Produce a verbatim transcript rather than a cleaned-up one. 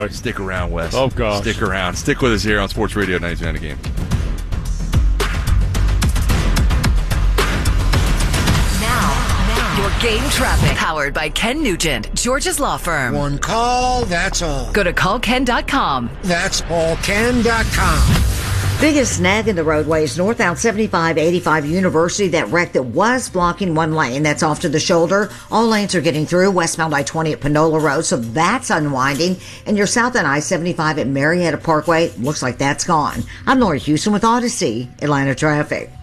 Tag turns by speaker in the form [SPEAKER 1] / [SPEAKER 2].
[SPEAKER 1] Stick around, Wes.
[SPEAKER 2] Oh, gosh.
[SPEAKER 1] Stick around. Stick with us here on Sports Radio ninety-two point nine The Game.
[SPEAKER 3] Your game traffic, powered by Ken Nugent, George's Law Firm.
[SPEAKER 4] One call, that's all.
[SPEAKER 3] Go to call ken dot com.
[SPEAKER 4] That's all ken dot com.
[SPEAKER 5] Biggest snag in the roadway is northbound seventy-five eighty-five University. That wreck that was blocking one lane, that's off to the shoulder. All lanes are getting through. Westbound I twenty at Panola Road, so that's unwinding. And you're south on I seventy-five at Marietta Parkway. Looks like that's gone. I'm Lori Houston with Odyssey, Atlanta Traffic.